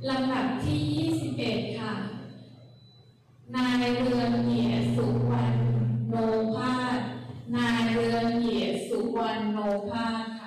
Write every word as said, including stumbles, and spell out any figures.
ลำดับที่ยี่สิบเอ็ดค่ะนายเรืองเกียรติสุวรรณโนภาสนายเรืองเกียรติสุวรรณโนภาสค่ะ